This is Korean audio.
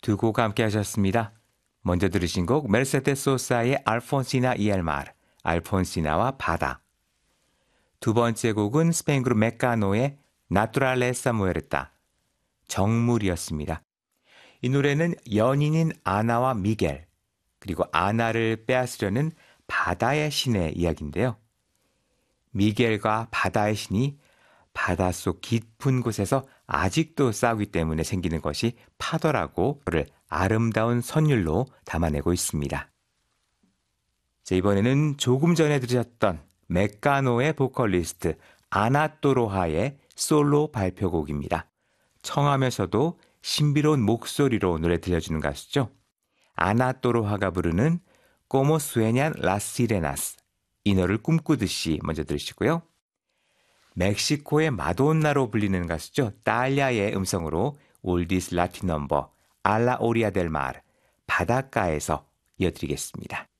두 곡 함께 하셨습니다. 먼저 들으신 곡 메르세데스 소사의 알폰시나 y el mar, 알폰시나와 바다. 두 번째 곡은 스페인 그룹 메카노의 나투랄레사 무에르타, 정물이었습니다. 이 노래는 연인인 아나와 미겔, 그리고 아나를 빼앗으려는 바다의 신의 이야기인데요. 미겔과 바다의 신이 바닷속 깊은 곳에서 아직도 싸우기 때문에 생기는 것이 파도라고 그를 아름다운 선율로 담아내고 있습니다. 자, 이번에는 조금 전에 들으셨던 메카노의 보컬리스트 아나또로하의 솔로 발표곡입니다. 청하면서도 신비로운 목소리로 노래 들려주는 가수죠. 아나또로하가 부르는 Como sueñan las sirenas, 이 노래를 꿈꾸듯이 먼저 들으시고요. 멕시코의 마돈나로 불리는 가수죠. 딸리아의 음성으로 올디스 라틴 넘버 알라 오리아 델 마르, 바닷가에서 이어드리겠습니다.